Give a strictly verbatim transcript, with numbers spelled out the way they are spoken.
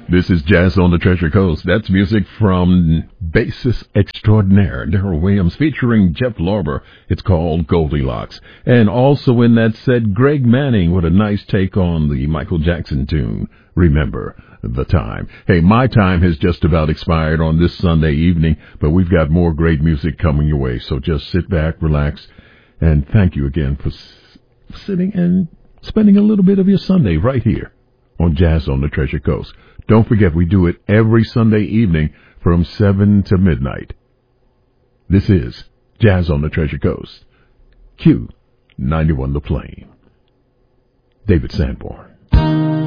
This is Jazz on the Treasure Coast. That's music from bassist extraordinaire Daryl Williams featuring Jeff Lorber. It's called Goldilocks. And also in that set, Greg Manning with a nice take on the Michael Jackson tune, Remember the Time. Hey, my time has just about expired on this Sunday evening, but we've got more great music coming your way. So just sit back, relax, and thank you again for s- sitting and spending a little bit of your Sunday right here on Jazz on the Treasure Coast. Don't forget, we do it every Sunday evening from seven to midnight. This is Jazz on the Treasure Coast. Q ninety-one The Plain. David Sanborn.